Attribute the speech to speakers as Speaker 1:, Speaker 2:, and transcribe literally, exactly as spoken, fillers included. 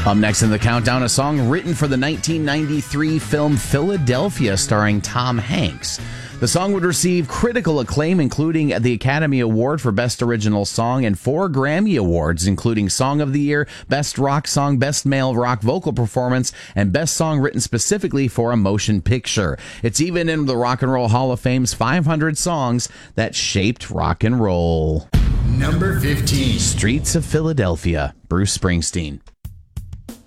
Speaker 1: Up next in the countdown, a song written for the nineteen ninety-three film Philadelphia starring Tom Hanks. The song would receive critical acclaim, including the Academy Award for Best Original Song and four Grammy Awards, including Song of the Year, Best Rock Song, Best Male Rock Vocal Performance, and Best Song Written Specifically for a Motion Picture. It's even in the Rock and Roll Hall of Fame's five hundred songs that shaped rock and roll.
Speaker 2: Number fifteen.
Speaker 1: Streets of Philadelphia, Bruce Springsteen.